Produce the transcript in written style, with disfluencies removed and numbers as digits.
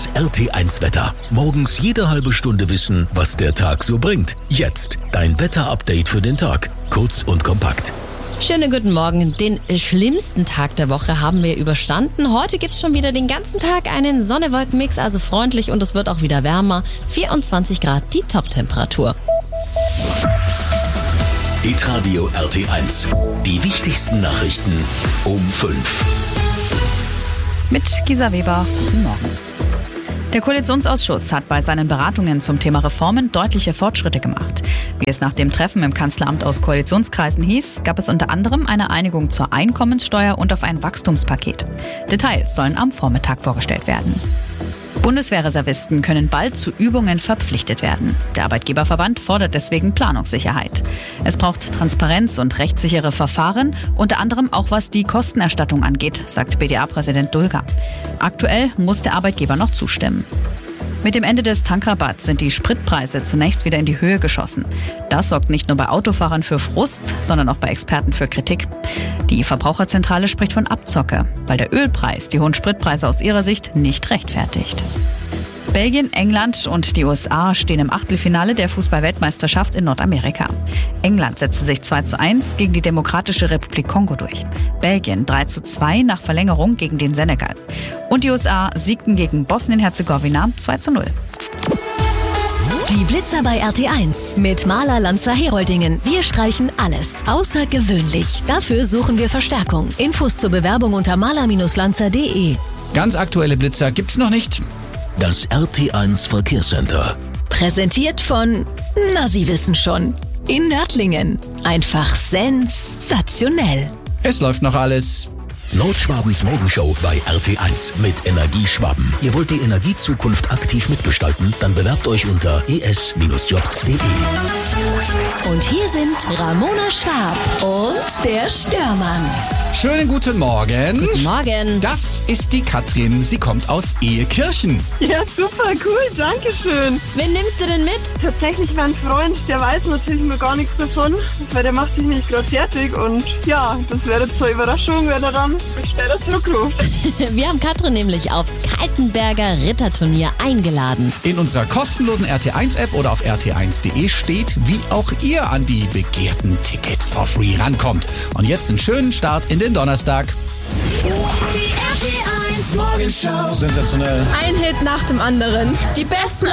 Das RT1 Wetter. Morgens jede halbe Stunde wissen, was der Tag so bringt. Jetzt dein Wetterupdate für den Tag. Kurz und kompakt. Schönen guten Morgen. Den schlimmsten Tag der Woche haben wir überstanden. Heute gibt's schon wieder den ganzen Tag einen Sonne-Wolken-Mix, also freundlich, und es wird auch wieder wärmer. 24 Grad die Toptemperatur. Hitradio RT1. Die wichtigsten Nachrichten um 5. Mit Gisa Weber, guten Morgen. Der Koalitionsausschuss hat bei seinen Beratungen zum Thema Reformen deutliche Fortschritte gemacht. Wie es nach dem Treffen im Kanzleramt aus Koalitionskreisen hieß, gab es unter anderem eine Einigung zur Einkommenssteuer und auf ein Wachstumspaket. Details sollen am Vormittag vorgestellt werden. Bundeswehrreservisten können bald zu Übungen verpflichtet werden. Der Arbeitgeberverband fordert deswegen Planungssicherheit. Es braucht Transparenz und rechtssichere Verfahren, unter anderem auch was die Kostenerstattung angeht, sagt BDA-Präsident Dulger. Aktuell muss der Arbeitgeber noch zustimmen. Mit dem Ende des Tankrabatts sind die Spritpreise zunächst wieder in die Höhe geschossen. Das sorgt nicht nur bei Autofahrern für Frust, sondern auch bei Experten für Kritik. Die Verbraucherzentrale spricht von Abzocke, weil der Ölpreis die hohen Spritpreise aus ihrer Sicht nicht rechtfertigt. Belgien, England und die USA stehen im Achtelfinale der Fußball-Weltmeisterschaft in Nordamerika. England setzte sich 2:1 gegen die Demokratische Republik Kongo durch. Belgien 3:2 nach Verlängerung gegen den Senegal. Und die USA siegten gegen Bosnien-Herzegowina 2:0. Die Blitzer bei RT1 mit Maler Lanzer Heroldingen. Wir streichen alles außergewöhnlich. Dafür suchen wir Verstärkung. Infos zur Bewerbung unter maler-lanzer.de. Ganz aktuelle Blitzer gibt's noch nicht. Das RT1 Verkehrscenter. Präsentiert von, na Sie wissen schon, in Nördlingen. Einfach sensationell. Es läuft noch alles. Nordschwabens Morgenshow bei RT1 mit Energieschwaben. Ihr wollt die Energiezukunft aktiv mitgestalten? Dann bewerbt euch unter es-jobs.de. Und hier sind Ramona Schwab und der Störmann. Schönen guten Morgen. Guten Morgen. Das ist die Katrin. Sie kommt aus Ehekirchen. Ja, super, cool, danke schön. Wen nimmst du denn mit? Tatsächlich mein Freund, der weiß natürlich nur gar nichts davon, weil der macht sich nicht gerade fertig und ja, das wäre jetzt so eine Überraschung, wenn er dann mich später zurückruft. Wir haben Katrin nämlich aufs Kaltenberger Ritterturnier eingeladen. In unserer kostenlosen RT1-App oder auf rt1.de steht, wie auch ihr an die begehrten Tickets for free rankommt. Und jetzt einen schönen Start in den Donnerstag. Die RT1 Morgenshow. Sensationell. Ein Hit nach dem anderen. Die besten